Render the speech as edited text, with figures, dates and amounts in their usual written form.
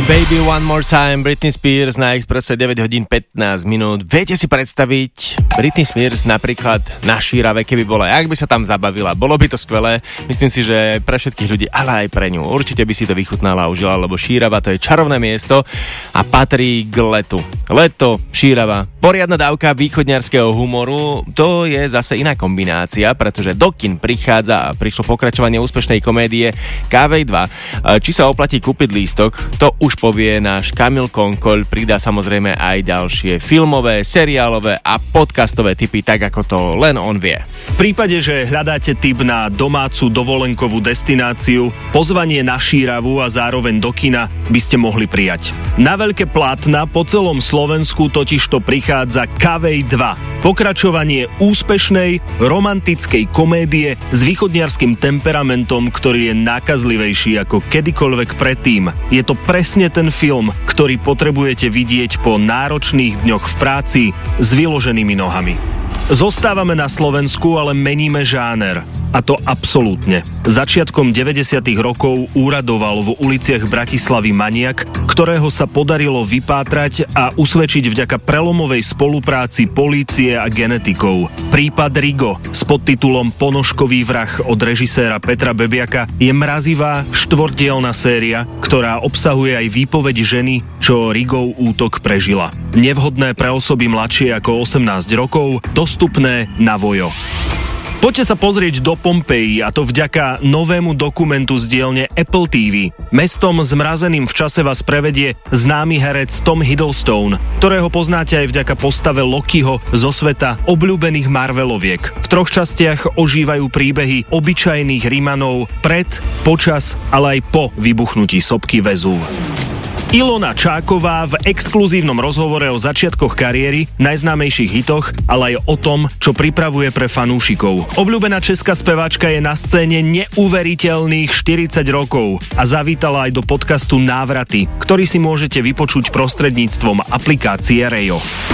Baby One More Time, Britney Spears na Expresse 9 hodín 15 minút. Viete si predstaviť Britney Spears napríklad na Šírave, keby bola, jak by sa tam zabavila? Bolo by to skvelé, myslím si, že pre všetkých ľudí, ale aj pre ňu. Určite by si to vychutnala a užila, lebo Šírava to je čarovné miesto a patrí k letu. Leto, Šírava, poriadna dávka východňarského humoru, to je zase iná kombinácia, pretože do kin prichádza a prišlo pokračovanie úspešnej komédie KV2. Či sa oplatí kúpiť lístok, to už povie náš Kamil Konkoľ, pridá samozrejme aj ďalšie filmové, seriálové a podcastové tipy, tak ako to len on vie. V prípade, že hľadáte tip na domácu dovolenkovú destináciu, pozvanie na Šíravu a zároveň do kina by ste mohli prijať. Na veľké plátna po celom Slovensku totižto prichádza KV2, pokračovanie úspešnej romantickej komédie s východniarským temperamentom, ktorý je nákazlivejší ako kedykoľvek predtým. Je to presne ten film, ktorý potrebujete vidieť po náročných dňoch v práci s vyloženými nohami. Zostávame na Slovensku, ale meníme žáner. A to absolútne. Začiatkom 90. rokov úradoval v uliciach Bratislavy maniak, ktorého sa podarilo vypátrať a usvedčiť vďaka prelomovej spolupráci polície a genetikov. Prípad Rigo s podtitulom Ponožkový vrah od režiséra Petra Bebiaka je mrazivá štvordielna séria, ktorá obsahuje aj výpoveď ženy, čo Rigov útok prežila. Nevhodné pre osoby mladšie ako 18 rokov, dostupné na Vojo. Poďte sa pozrieť do Pompeji, a to vďaka novému dokumentu z dielne Apple TV. Mestom zmrazeným v čase vás prevedie známy herec Tom Hiddleston, ktorého poznáte aj vďaka postave Lokiho zo sveta obľúbených Marveloviek. V 3 častiach ožívajú príbehy obyčajných Rimanov pred, počas, ale aj po vybuchnutí sopky Vezúv. Ilona Čáková v exkluzívnom rozhovore o začiatkoch kariéry, najznámejších hitoch, ale aj o tom, čo pripravuje pre fanúšikov. Obľúbená česká speváčka je na scéne neuveriteľných 40 rokov a zavítala aj do podcastu Návraty, ktorý si môžete vypočuť prostredníctvom aplikácie Rejo.